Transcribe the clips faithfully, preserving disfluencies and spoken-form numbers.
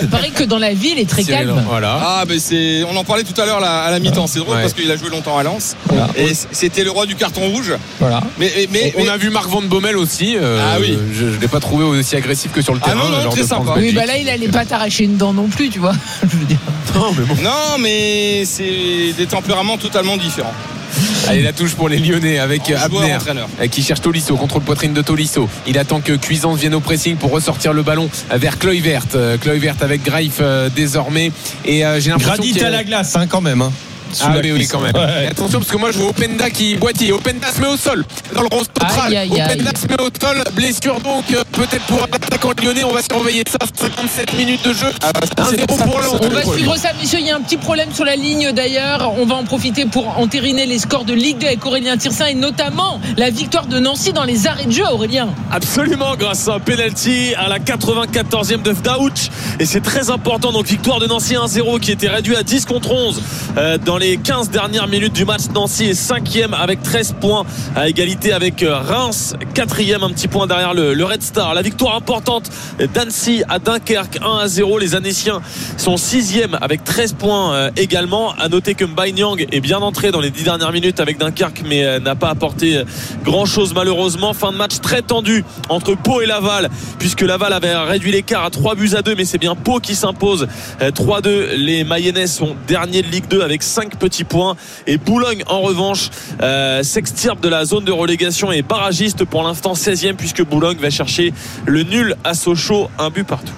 il paraît que dans la ville, il est très Cyril, calme. Voilà. Ah, ben c'est, on en parlait tout à l'heure là, à la mi-temps. C'est drôle ouais. parce qu'il a joué longtemps à Lens. Voilà. Et c'était le roi du carton rouge. Voilà. Mais, mais, on mais... a vu Marc Van Bommel aussi. Euh, ah oui. Je ne l'ai pas trouvé aussi agressif que sur le terrain. Ah non, non, très sympa. Oui, bah là, il allait pas t'arracher une dent non plus, tu vois. Je veux dire. Non, mais bon. Non, mais c'est des tempéraments totalement différents. Allez, la touche pour les Lyonnais avec oh, Abner qui cherche Tolisso, contrôle poitrine de Tolisso. Il attend que Cuisance vienne au pressing pour ressortir le ballon vers Kluivert. Kluivert avec Greif euh, désormais. Et euh, j'ai l'impression Gradit à la glace hein, quand même. Hein. Ah oui, oui, quand même. Ouais. Attention, parce que moi je vois Openda qui boitille. Openda se met au sol dans le rond central. Openda se met au sol. Blessure donc peut-être pour l'attaquant lyonnais. On va surveiller ça. cinquante-sept minutes de jeu. Ah, un zéro pour Lens. On va suivre ça, messieurs. Il y a un petit problème sur la ligne d'ailleurs. On va en profiter pour entériner les scores de Ligue deux avec Aurélien Tirsin et notamment la victoire de Nancy dans les arrêts de jeu, Aurélien. Absolument, grâce à un penalty à la quatre-vingt-quatorzième de Vdaouch. Et c'est très important. Donc victoire de Nancy un zéro qui était réduit à dix contre onze euh, dans les quinze dernières minutes du match. Nancy est cinquième avec treize points à égalité avec Reims, quatrième, un petit point derrière le, le Red Star. La victoire importante d'Annecy à Dunkerque un à zéro. Les Annéciens sont sixième avec treize points euh, également. À noter que Mbaye-Niang est bien entré dans les dix dernières minutes avec Dunkerque mais euh, n'a pas apporté grand chose malheureusement. Fin de match très tendu entre Pau et Laval puisque Laval avait réduit l'écart à trois buts à deux mais c'est bien Pau qui s'impose euh, trois deux. Les Mayennais sont derniers de Ligue deux avec cinq petits points et Boulogne en revanche euh, s'extirpe de la zone de relégation et barragiste pour l'instant seizième puisque Boulogne va chercher le nul à Sochaux, un but partout.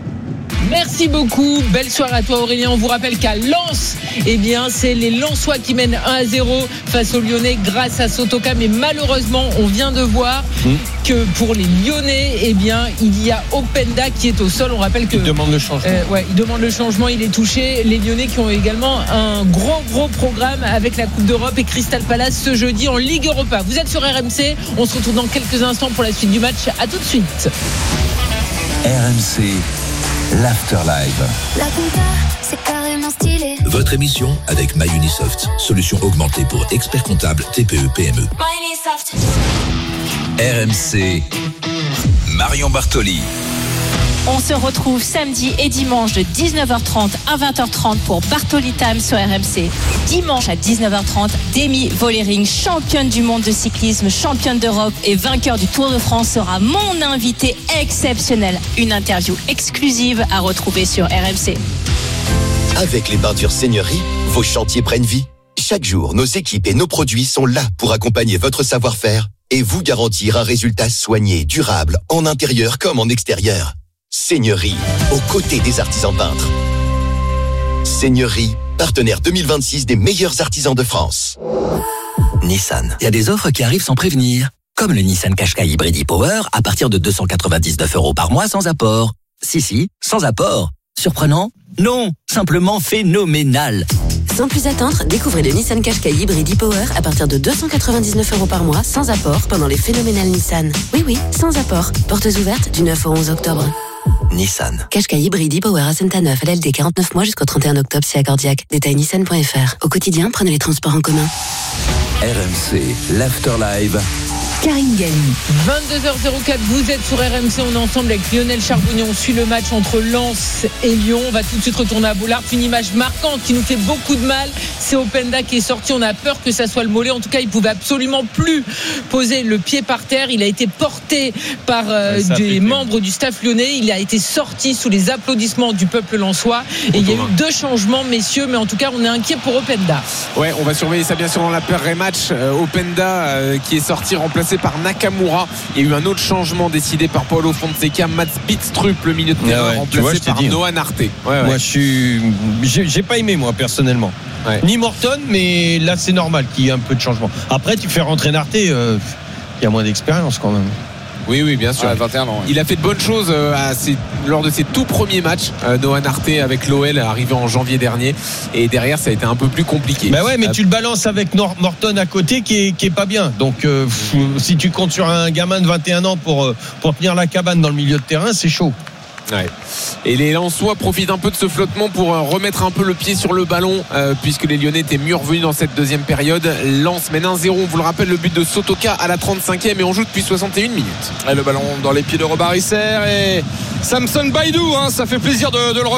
Merci beaucoup, belle soirée à toi Aurélien. On vous rappelle qu'à Lens, eh bien, c'est les Lensois qui mènent un à zéro face aux Lyonnais grâce à Sotoka. Mais malheureusement, on vient de voir mmh. que pour les Lyonnais, eh bien, il y a Openda qui est au sol. On rappelle que il demande le changement. Euh, ouais, il demande le changement. Il est touché. Les Lyonnais qui ont également un gros gros programme avec la Coupe d'Europe et Crystal Palace ce jeudi en Ligue Europa. Vous êtes sur R M C. On se retrouve dans quelques instants pour la suite du match. À tout de suite. R M C. L'Afterlife. La compta, c'est carrément stylé. Votre émission avec MyUnisoft, solution augmentée pour experts comptables T P E P M E. MyUnisoft. R M C. Marion Bartoli. On se retrouve samedi et dimanche de dix-neuf heures trente à vingt heures trente pour Bartoli Time sur R M C. Dimanche à dix-neuf heures trente, Demi Vollering, championne du monde de cyclisme, championne d'Europe et vainqueur du Tour de France, sera mon invité exceptionnel. Une interview exclusive à retrouver sur R M C. Avec les peintures Seigneurie, vos chantiers prennent vie. Chaque jour, nos équipes et nos produits sont là pour accompagner votre savoir-faire et vous garantir un résultat soigné, durable, en intérieur comme en extérieur. Seigneurie, aux côtés des artisans peintres. Seigneurie, partenaire deux mille vingt-six des meilleurs artisans de France. Nissan, il y a des offres qui arrivent sans prévenir. Comme le Nissan Qashqai Hybrid e-Power à partir de deux cent quatre-vingt-dix-neuf euros par mois sans apport. Si, si, sans apport. Surprenant ? Non, simplement phénoménal. Sans plus attendre, découvrez le Nissan Qashqai Hybrid e-Power à partir de deux cent quatre-vingt-dix-neuf euros par mois sans apport pendant les phénoménales Nissan. Oui, oui, sans apport. Portes ouvertes du neuf au onze octobre. Nissan. Qashqai Hybrid e-Power à Saint-Neuf, L L D quarante-neuf mois jusqu'au trente et un octobre si accordiaque. Détail nissan point f r. Au quotidien, prenez les transports en commun. R M C, l'Afterlife. Karine Galli. vingt-deux heures quatre, vous êtes sur R M C, on est ensemble avec Lionel Charbonnier, on suit le match entre Lens et Lyon. On va tout de suite retourner à Bollaert. Une image marquante qui nous fait beaucoup de mal, c'est Openda qui est sorti. On a peur que ça soit le mollet. En tout cas, il pouvait absolument plus poser le pied par terre. Il a été porté par euh, ouais, des membres du staff lyonnais. Il a été sorti sous les applaudissements du peuple lensois. Et il y a eu deux changements, messieurs, mais en tout cas, on est inquiet pour Openda. Ouais, on va surveiller ça bien sûr dans l'après-match. Euh, Openda euh, qui est sorti remplacé par Nakamura. Il y a eu un autre changement décidé par Paulo Fonseca. Mats Bidstrup, le milieu de terrain, ouais, remplacé vois, par Noah Narté. Ouais, ouais. Moi, je suis, j'ai, j'ai pas aimé moi personnellement. Ouais. Ni Morton, mais là c'est normal qu'il y ait un peu de changement. Après, tu fais rentrer Narté, il euh, y a moins d'expérience quand même. Oui, oui, bien sûr. Ah, vingt et un ans, ouais. Il a fait de bonnes choses euh, à ses, lors de ses tout premiers matchs. Euh, Noah Narté avec l'O L arrivé en janvier dernier. Et derrière, ça a été un peu plus compliqué. Bah ouais, mais euh, tu le balances avec Nor- Morton à côté qui est, qui est pas bien. Donc, euh, si tu comptes sur un gamin de vingt et un ans pour, pour tenir la cabane dans le milieu de terrain, c'est chaud. Ouais. Et les Lensois profitent un peu de ce flottement pour remettre un peu le pied sur le ballon euh, puisque les Lyonnais étaient mieux revenus dans cette deuxième période. Lens mène un zéro, on vous le rappelle, le but de Sotoka à la trente-cinquième et on joue depuis soixante et une minutes. Et le ballon dans les pieds de Robert Isser et Samson Baïdou, hein, ça fait plaisir de, de le